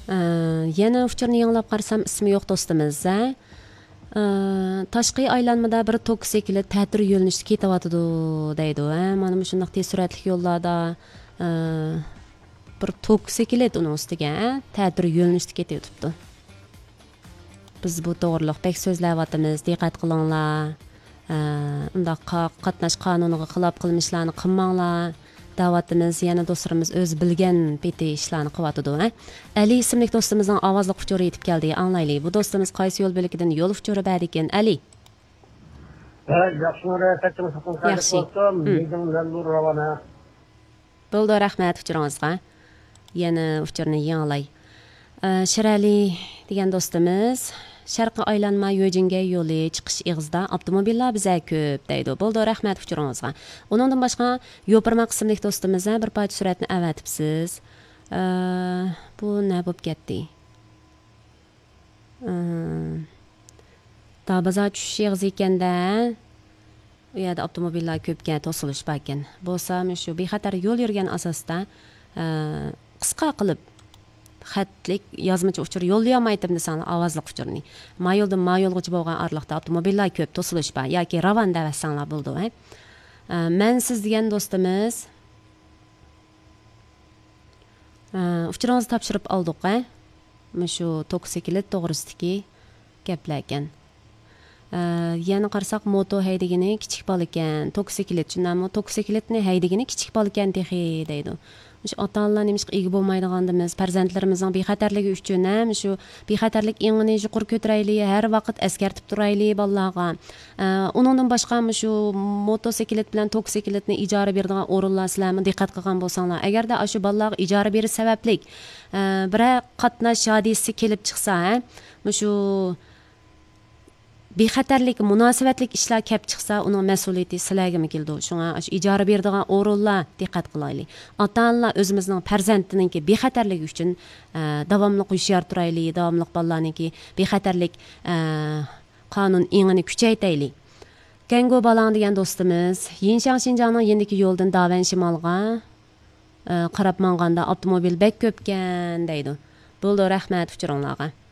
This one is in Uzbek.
Yana uçurni yanglab qarasam ismi yo'q do'stimiz. Tashqi aylanmada bir toksikli ta'tir yo'linishda ketyotidi deydi. Mana shunday tez suratli yo'llarda bir toksiklet uning ustiga ta'tir yo'linishda ketyotibdi. Biz bu to'g'riliq pek so'zlayapmiz, diqqat qilinglar. Undaq qatnash qonuniga xilof qilmishlarni qilmanglar. Davatimiz yana do'stlarimiz o'z bilgan peti ishlarni qilyotidi. Ali ismli do'stimizning ovozli uchuri yetib keldi. Anglaylik. Bu do'stimiz qaysi yo'l belikidan yo'l uchuri bor ekan, Ali? Yaxshi. Bo'ldi, rahmat uchuringizga. Yana uchurni yanglay. Shirali degan do'stimiz Sharqqa aylanma yo'jinga yo'li chiqish ig'izda avtomobillar biza ko'p deydi. Bo'ldi, rahmat uchuringizga. Uningdan boshqa yo'pirma qismlik do'stimiz bir parcha suratni avatibsiz. Bu nima bo'lib ketdi? Tabaza tushish ig'iz ekanda u yerda avtomobillar ko'pga to'silish bor ekan. Bo'lsa, shu bexatar yo'l yurgan asosda qisqa qilib xatlik yozmacha uchur yo'llayolmaydim desanglar ovozli uchurni. Mayoldan mayolgacha bo'lgan oraliqda avtomobillar ko'p to'silish bor yoki ravon davasanglar bo'ldi. Men siz degan do'stimiz uchuringizni topshirib oldik. Shu toksiklet to'g'risidagi gaplar ekan. Yana qarasak moto haydagini kichik bola ekan, toksiklet shundami? Toksikletni haydagini kichik bola ekan deydi. Ota-onalar nimishqa ega bo'lmaydigandimiz, farzandlarimizning bexatarligi uchun ham shu bexatarlik ingini yuqori ko'taraylik, har vaqt eskartib turaylik bolalarga. Uningdan boshqa shu motosiklet bilan toksikletni ijara beradigan o'rinlar sizlarni diqqat qilgan bo'lsanglar, agarda shu bolalarga ijara berish sababli bir qatnash hodisasi kelib chiqsa, shu bexatarlik munosabatlik ishlar kelib chiqsa, uning mas'uliyati sizlarga keldi. Shunga ijara beradigan o'rinlar diqqat qilaylik. Ota-onalar o'zimizning farzandiningki bexatarligi uchun davomli hushyor turaylik, davomli bolalarningki bexatarlik qonun ingini kuchaytiraylik. Kango balang degan do'stimiz Yinshan Xinjiangning yendiki yo'ldan Davan shimolga qarab manganda avtomobil bek ko'pkan deydi. Bo'ldi, rahmat uchuringlarga.